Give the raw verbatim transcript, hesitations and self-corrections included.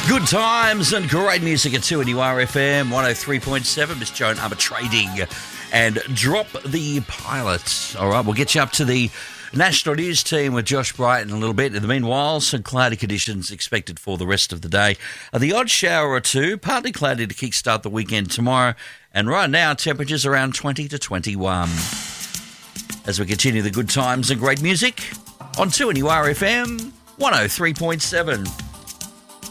Good times and great music at two N U R F M one oh three point seven. Miss Joan Armour Trading and Drop the Pilots. All right, we'll get you up to the National News team with Josh Brighton in a little bit. In the meanwhile, some cloudy conditions expected for the rest of the day. The odd shower or two, partly cloudy to kickstart the weekend tomorrow. And right now, temperatures around twenty to twenty-one. As we continue the good times and great music on two N U R F M one oh three point seven.